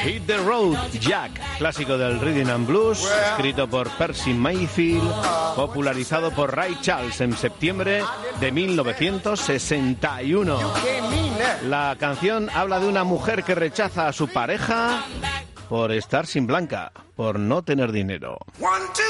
Hit the Road, Jack, clásico del Rhythm and Blues, escrito por Percy Mayfield, popularizado por Ray Charles en septiembre de 1961. La canción habla de una mujer que rechaza a su pareja por estar sin Blanca, por no tener dinero.